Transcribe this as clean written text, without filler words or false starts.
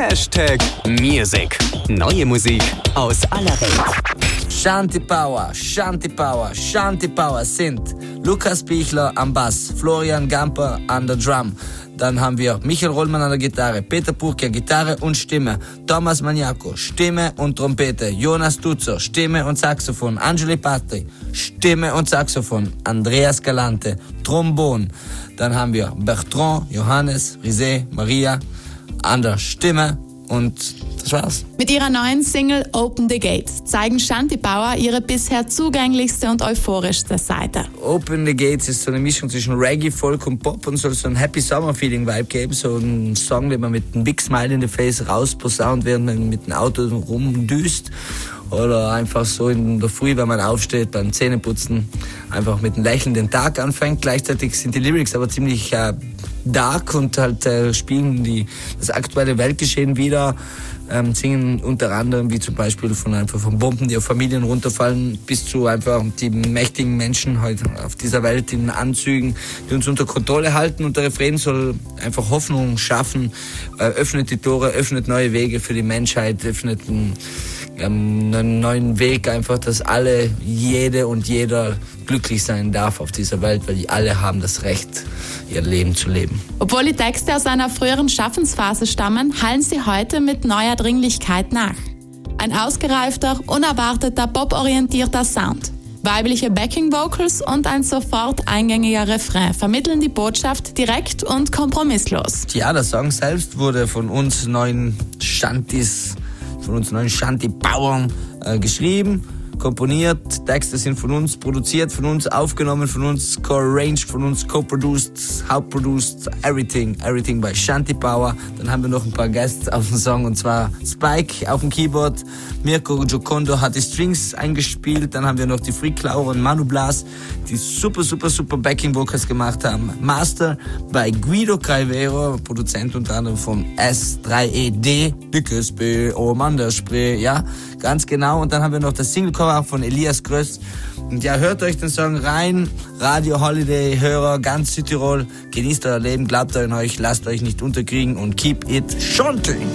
#Music. Neue Musik aus aller Welt. Shanti Power, Shanti Power, Shanti Power sind Lukas Bichler am Bass, Florian Gamper an der Drum. Dann haben wir Michael Rollmann an der Gitarre, Peter Purker Gitarre und Stimme, Thomas Maniaco Stimme und Trompete, Jonas Dutzer Stimme und Saxophon, Angeli Patri Stimme und Saxophon, Andreas Galante Trombon. Dann haben wir Bertrand, Johannes, Rizé, Maria an der Stimme und das war's. Mit ihrer neuen Single Open the Gates zeigen Shanti Power ihre bisher zugänglichste und euphorischste Seite. Open the Gates ist so eine Mischung zwischen Reggae, Folk und Pop und soll so ein Happy Summer Feeling Vibe geben. So ein Song, den man mit einem Big Smile in the Face rausposaunt, während man mit dem Auto rumdüst. Oder einfach so in der Früh, wenn man aufsteht, beim Zähneputzen, einfach mit einem Lächeln den Tag anfängt. Gleichzeitig sind die Lyrics aber ziemlich dark und halt spielen das aktuelle Weltgeschehen wieder, singen unter anderem wie zum Beispiel von Bomben, die auf Familien runterfallen, bis zu einfach die mächtigen Menschen heute auf dieser Welt in Anzügen, die uns unter Kontrolle halten. Und der Refrain soll einfach Hoffnung schaffen, öffnet die Tore, öffnet neue Wege für die Menschheit, öffnet einen neuen Weg, einfach, dass jede und jeder glücklich sein darf auf dieser Welt, weil die alle haben das Recht, ihr Leben zu leben. Obwohl die Texte aus einer früheren Schaffensphase stammen, hallen sie heute mit neuer Dringlichkeit nach. Ein ausgereifter, unerwarteter, poporientierter Sound. Weibliche Backing-Vocals und ein sofort eingängiger Refrain vermitteln die Botschaft direkt und kompromisslos. Ja, der Song selbst wurde von uns neuen Shanti-Bauern geschrieben, komponiert, Texte sind von uns produziert, von uns aufgenommen, von uns co-arranged, von uns co-produced, hauptproduced, everything bei Shanti Power. Dann haben wir noch ein paar Guests auf dem Song, und zwar Spike auf dem Keyboard, Mirko Giocondo hat die Strings eingespielt, dann haben wir noch die Freak Laura und Manu Blas, die super Backing Vocals gemacht haben. Master bei Guido Calvero, Produzent unter anderem von S3ED, Dickes B, oh Mann, der Spray, ja, ganz genau. Und dann haben wir noch das Single-Cover von Elias Größ. Und ja, hört euch den Song rein. Radio Holiday, Hörer, ganz Südtirol. Genießt euer Leben, glaubt an euch, lasst euch nicht unterkriegen und keep it Shanti.